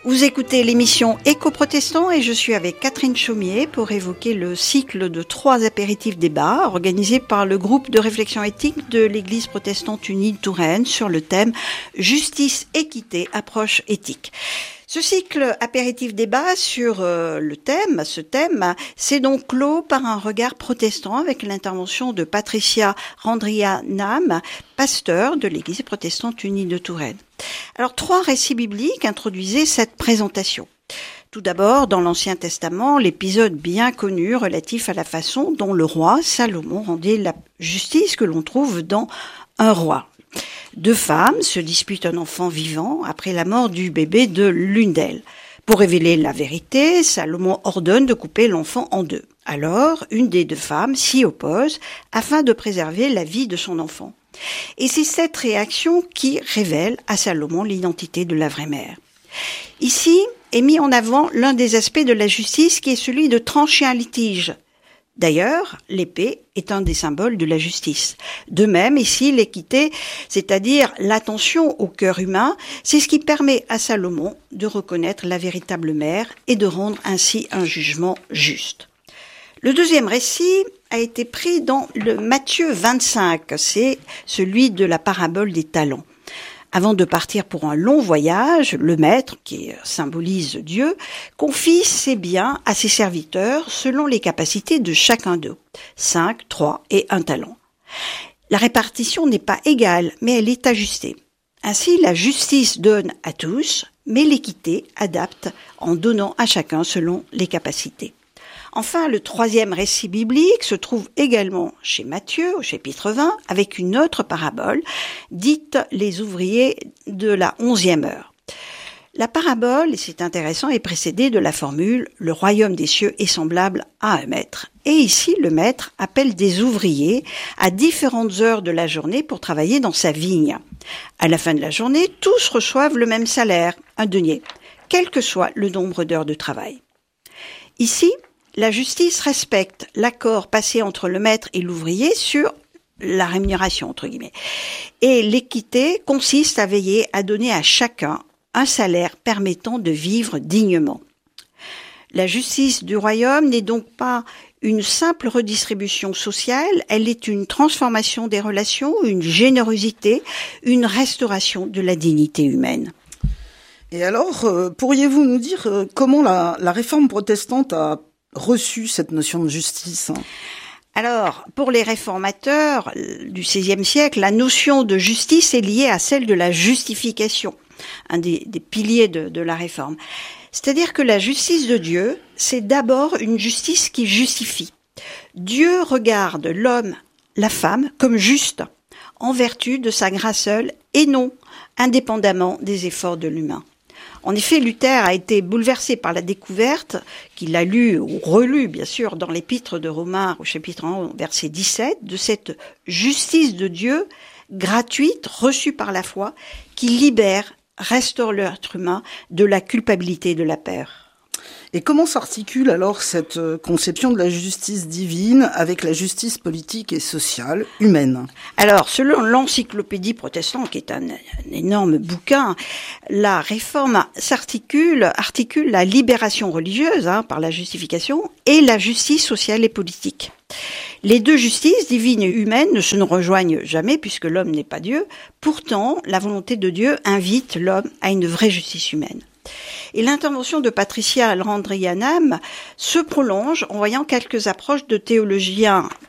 Vous écoutez l'émission Éco-Protestant et je suis avec Catherine Chaumier pour évoquer le cycle de 3 apéritifs débats organisés par le groupe de réflexion éthique de l'Église protestante unie de Touraine sur le thème Justice, équité, approche éthique. Ce cycle apéritif débat sur ce thème, c'est donc clos par un regard protestant avec l'intervention de Patricia Randrianam, pasteur de l'Église protestante unie de Touraine. Alors, 3 récits bibliques introduisaient cette présentation. Tout d'abord, dans l'Ancien Testament, l'épisode bien connu relatif à la façon dont le roi Salomon rendait la justice que l'on trouve dans Un roi. 2 femmes se disputent un enfant vivant après la mort du bébé de l'une d'elles. Pour révéler la vérité, Salomon ordonne de couper l'enfant en 2. Alors, une des 2 femmes s'y oppose afin de préserver la vie de son enfant. Et c'est cette réaction qui révèle à Salomon l'identité de la vraie mère. Ici est mis en avant l'un des aspects de la justice qui est celui de trancher un litige. D'ailleurs, l'épée est un des symboles de la justice. De même, ici, l'équité, c'est-à-dire l'attention au cœur humain, c'est ce qui permet à Salomon de reconnaître la véritable mère et de rendre ainsi un jugement juste. Le deuxième récit a été pris dans le Matthieu 25, c'est celui de la parabole des talents. Avant de partir pour un long voyage, le maître, qui symbolise Dieu, confie ses biens à ses serviteurs selon les capacités de chacun d'eux. 5, 3 et 1 talent. La répartition n'est pas égale, mais elle est ajustée. Ainsi, la justice donne à tous, mais l'équité adapte en donnant à chacun selon les capacités. Enfin, le 3e récit biblique se trouve également chez Matthieu, au chapitre 20, avec une autre parabole, dite « Les ouvriers de la 11e heure ». La parabole, et c'est intéressant, est précédée de la formule « Le royaume des cieux est semblable à un maître ». Et ici, le maître appelle des ouvriers à différentes heures de la journée pour travailler dans sa vigne. À la fin de la journée, tous reçoivent le même salaire, un denier, quel que soit le nombre d'heures de travail. Ici, la justice respecte l'accord passé entre le maître et l'ouvrier sur la rémunération, entre guillemets. Et l'équité consiste à veiller à donner à chacun un salaire permettant de vivre dignement. La justice du royaume n'est donc pas une simple redistribution sociale, elle est une transformation des relations, une générosité, une restauration de la dignité humaine. Et alors, pourriez-vous nous dire comment la réforme protestante a reçu cette notion de justice? Alors, pour les réformateurs du XVIe siècle, la notion de justice est liée à celle de la justification, un des piliers de la réforme. C'est-à-dire que la justice de Dieu, c'est d'abord une justice qui justifie. Dieu regarde l'homme, la femme, comme juste, en vertu de sa grâce seule, et non indépendamment des efforts de l'humain. En effet, Luther a été bouleversé par la découverte, qu'il a lu ou relu, bien sûr, dans l'épître de Romains, au chapitre 1, verset 17, de cette justice de Dieu, gratuite, reçue par la foi, qui libère, restaure l'être humain de la culpabilité de la peur. Et comment s'articule alors cette conception de la justice divine avec la justice politique et sociale humaine? Alors, selon l'Encyclopédie protestante, qui est un énorme bouquin, la réforme articule la libération religieuse par la justification et la justice sociale et politique. Les 2 justices, divines et humaines, ne se rejoignent jamais puisque l'homme n'est pas Dieu. Pourtant, la volonté de Dieu invite l'homme à une vraie justice humaine. Et l'intervention de Patricia Randrianam se prolonge en voyant quelques approches de théologiens